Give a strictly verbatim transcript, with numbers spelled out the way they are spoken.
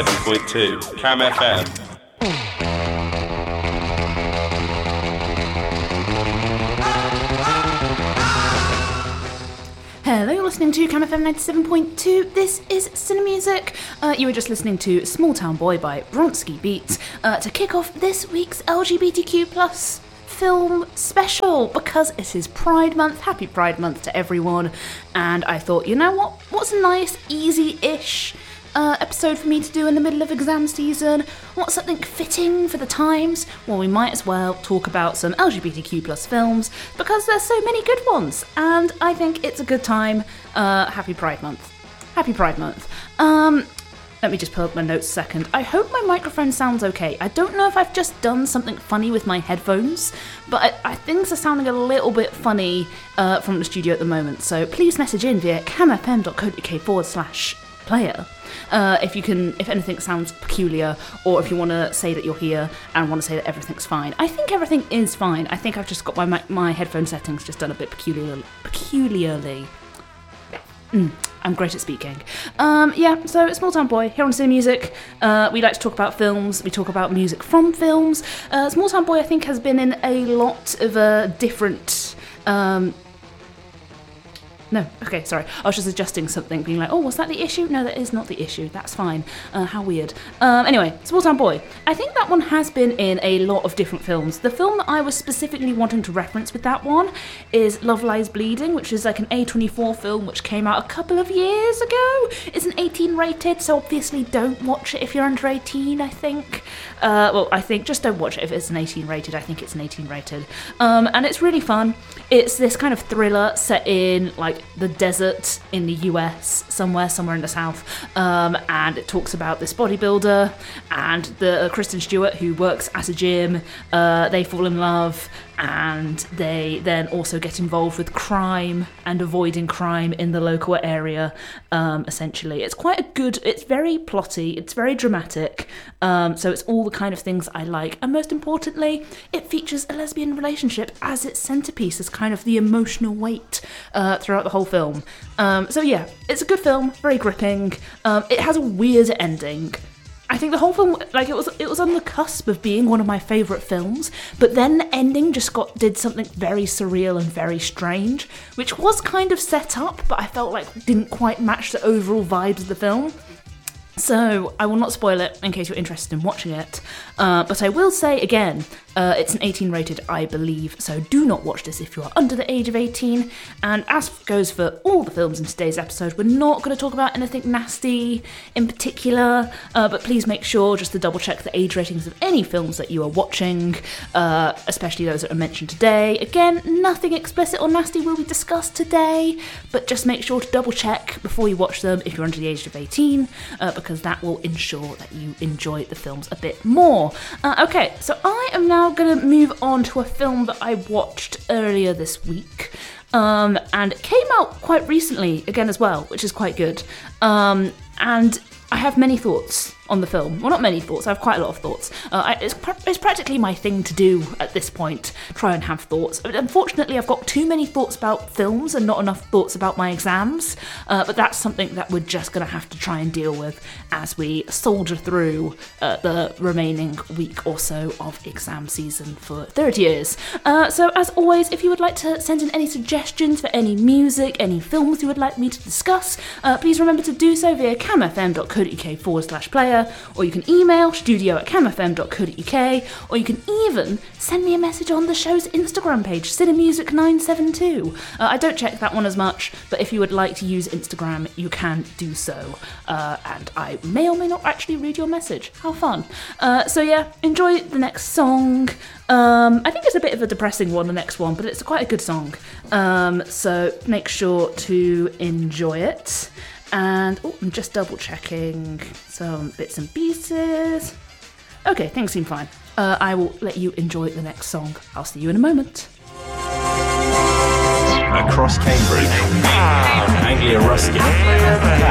ninety-seven point two Cam F M. Hello, you're listening to Cam F M ninety-seven point two. This is Cinemusic. Uh, you were just listening to Small Town Boy by Bronski Beats uh, to kick off this week's L G B T Q plus film special, because it is Pride Month. Happy Pride Month to everyone. And I thought, you know what? What's a nice, easy-ish Uh, episode for me to do in the middle of exam season? What's something fitting for the times? Well, we might as well talk about some L G B T Q plus films, because there's so many good ones, and I think it's a good time. Uh, happy Pride Month. Happy Pride Month. Um, let me just pull up my notes a second. I hope my microphone sounds okay. I don't know if I've just done something funny with my headphones, but I, I, things are sounding a little bit funny uh, from the studio at the moment, so please message in via camfm.co.uk forward slash player. Uh, if you can, if anything sounds peculiar, or if you want to say that you're here and want to say that everything's fine. I think everything is fine. I think I've just got my my, my headphone settings just done a bit peculiar, peculiarly. Mm, I'm great at speaking. Um, yeah, so it's Small Town Boy here on Cinemusic. Uh, we like to talk about films. We talk about music from films. Uh, Small Town Boy, I think, has been in a lot of uh, different. Um, No, okay, sorry. I was just adjusting something, being like, oh, was that the issue? No, that is not the issue. That's fine. Uh, how weird. Um, anyway, Small Town Boy. I think that one has been in a lot of different films. The film that I was specifically wanting to reference with that one is Love Lies Bleeding, which is like an A twenty-four film which came out a couple of years ago. It's an eighteen rated, so obviously don't watch it if you're under eighteen, I think. Uh, well, I think just don't watch it if it's an eighteen rated. I think it's an eighteen rated. Um, and it's really fun. It's this kind of thriller set in, like, the desert in the U S, somewhere, somewhere in the south, um, and it talks about this bodybuilder and the uh, Kristen Stewart, who works at a gym. Uh, they fall in love, and they then also get involved with crime and avoiding crime in the local area, um, essentially. It's quite a good, it's very plotty, it's very dramatic, um, so it's all the kind of things I like, and most importantly, it features a lesbian relationship as its centrepiece, as kind of the emotional weight uh, throughout the whole film. Um, so yeah, it's a good film, very gripping. Um, it has a weird ending. I think the whole film, like, it was it was on the cusp of being one of my favourite films, but then the ending just got did something very surreal and very strange, which was kind of set up, but I felt like didn't quite match the overall vibes of the film. So I will not spoil it in case you're interested in watching it, uh, but I will say again, uh, it's an eighteen rated, I believe, so do not watch this if you are under the age of eighteen. And as goes for all the films in today's episode, we're not going to talk about anything nasty in particular, uh, but please make sure just to double check the age ratings of any films that you are watching, uh, especially those that are mentioned today. Again, nothing explicit or nasty will be discussed today, but just make sure to double check before you watch them if you're under the age of eighteen, uh, because that will ensure that you enjoy the films a bit more. Uh, okay, so I am now going to move on to a film that I watched earlier this week, um, and it came out quite recently again as well, which is quite good, um, and I have many thoughts on the film. Well, not many thoughts, I have quite a lot of thoughts. Uh, I, it's, pr- it's practically my thing to do at this point, try and have thoughts. But unfortunately, I've got too many thoughts about films and not enough thoughts about my exams, uh, but that's something that we're just going to have to try and deal with as we soldier through uh, the remaining week or so of exam season for third years. Uh, so as always, if you would like to send in any suggestions for any music, any films you would like me to discuss, uh, please remember to do so via camfm.co.uk forward slash player, or you can email studio at camfm.co.uk, or you can even send me a message on the show's Instagram page, cinemusic nine seven two. Uh, I don't check that one as much, but if you would like to use Instagram, you can do so. Uh, and I may or may not actually read your message. How fun. Uh, so yeah, enjoy the next song. Um, I think it's a bit of a depressing one, the next one, but it's quite a good song. Um, so make sure to enjoy it. And, oh, I'm just double checking some bits and pieces. Okay, things seem fine. Uh, I will let you enjoy the next song. I'll see you in a moment. Across Cambridge, Anglia Ruskin,